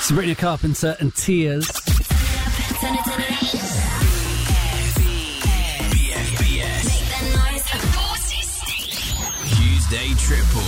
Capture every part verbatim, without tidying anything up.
Sabrina Carpenter and Tears. Turn it, turn it up. B F B S. Make that noise. Tuesday Triple.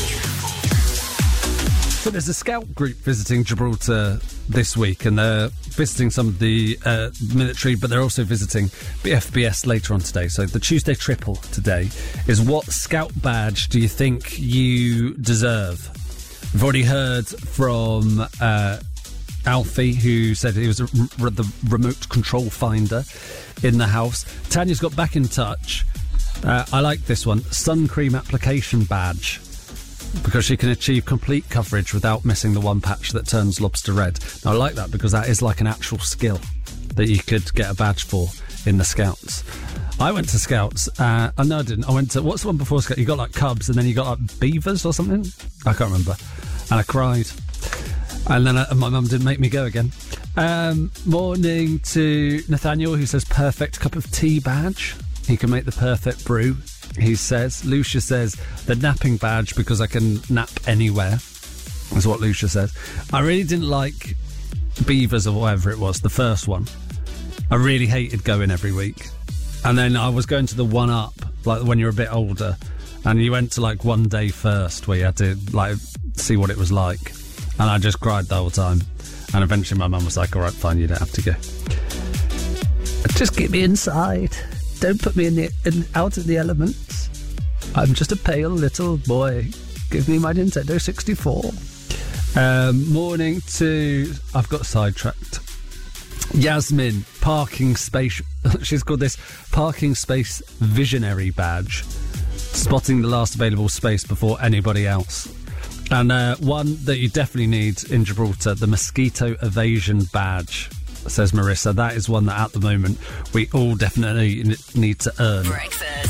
So there's a scout group visiting Gibraltar this week, and they're visiting some of the uh, military, but they're also visiting B F B S later on today. So the Tuesday Triple today is, what scout badge do you think you deserve? We've already heard from uh, Alfie, who said he was a, r- the remote control finder in the house. Tanya's got back in touch. Uh, I like this one, sun cream application badge, because she can achieve complete coverage without missing the one patch that turns lobster red. Now, I like that because that is like an actual skill that you could get a badge for in the Scouts. I went to Scouts. Uh, oh, no, I didn't. I went to... What's the one before Scouts? You got, like, Cubs, and then you got, like, Beavers or something? I can't remember. And I cried. And then I, my mum didn't make me go again. Um, morning to Nathaniel, who says, perfect cup of tea badge. He can make the perfect brew, he says. Lucia says, the napping badge, because I can nap anywhere, is what Lucia says. I really didn't like Beavers or whatever it was, the first one. I really hated going every week. And then I was going to the one up, like when you're a bit older, and you went to like one day first where you had to like see what it was like. And I just cried the whole time. And eventually my mum was like, all right, fine, you don't have to go. Just get me inside. Don't put me in the in, out of the elements. I'm just a pale little boy. Give me my Nintendo sixty-four. Um, morning to... I've got sidetracked. Yasmin, parking space... She's called this parking space visionary badge. Spotting the last available space before anybody else. And uh, one that you definitely need in Gibraltar, the mosquito evasion badge, says Marissa. That is one that at the moment we all definitely need to earn. Breakfast.